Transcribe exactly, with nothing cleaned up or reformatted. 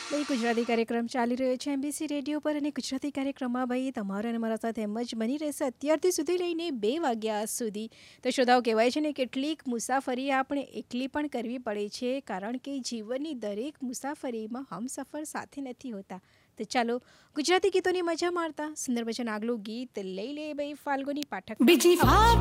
ભાઈ ગુજરાતી કાર્યક્રમ ચાલી રહ્યો છે એમબીસી રેડિયો પર અને ગુજરાતી કાર્યક્રમમાં ભાઈ તમારા અને મારા સાથે એમ જ બની રહેશે અત્યારથી સુધી લઈને બે વાગ્યા સુધી. તો શ્રોતાઓ, કહેવાય છે ને, કેટલીક મુસાફરી આપણે એકલી પણ કરવી પડે છે કારણ કે જીવનની દરેક મુસાફરીમાં હમસફર સાથે નથી હોતા. તો ચાલો ગુજરાતી ગીતોની મજા મારતા સુંદર મજાનું આગલું ગીત લઈ લે ભાઈ ફાલ્ગુની પાઠક. બીજી